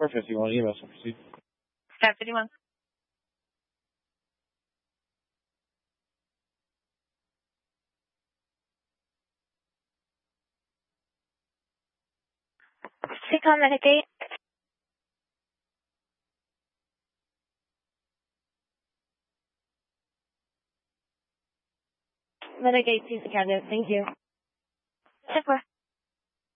Perfect. You want to email, so proceed. Step 51. CCOM Mitigate. Mitigate, please, candidate. Thank you. 10-4.